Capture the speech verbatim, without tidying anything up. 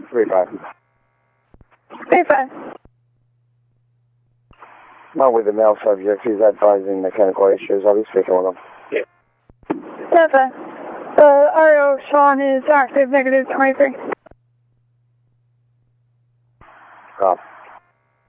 three five. three five. Not with the male subject. He's advising mechanical issues. I'll be speaking with him. seven five. The R O Sean is active negative twenty-three. Cop.